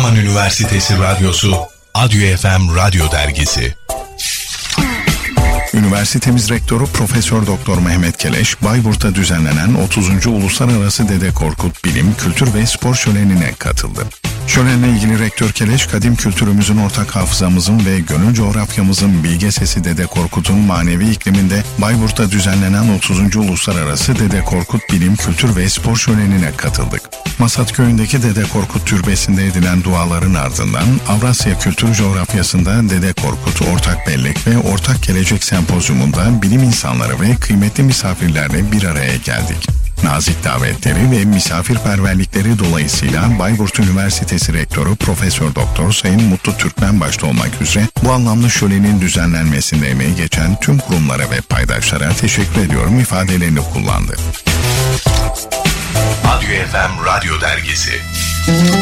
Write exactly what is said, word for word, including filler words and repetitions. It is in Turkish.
Adıyaman Üniversitesi Radyosu Adyo F M Radyo Dergisi. Üniversitemiz Rektörü Profesör Doktor Mehmet Keleş, Bayburt'ta düzenlenen otuzuncu Uluslararası Dede Korkut Bilim, Kültür ve Spor Şöleni'ne katıldı. Şölenle ilgili Rektör Keleş, kadim kültürümüzün, ortak hafızamızın ve gönül coğrafyamızın bilge sesi Dede Korkut'un manevi ikliminde Bayburt'ta düzenlenen otuzuncu Uluslararası Dede Korkut Bilim, Kültür ve Spor Şöleni'ne katıldık. Masat Köyü'ndeki Dede Korkut Türbesi'nde edilen duaların ardından Avrasya Kültür Coğrafyası'nda Dede Korkut Ortak Bellek ve Ortak Gelecek Sempozyumunda bilim insanları ve kıymetli misafirlerle bir araya geldik. Nazik davetleri ve misafirperverlikleri dolayısıyla Bayburt Üniversitesi Rektörü Profesör Doktor Sayın Mutlu Türkmen başta olmak üzere bu anlamlı şölenin düzenlenmesinde emeği geçen tüm kurumlara ve paydaşlara teşekkür ediyorum ifadelerini kullandı. Adyo F M Radyo Dergisi.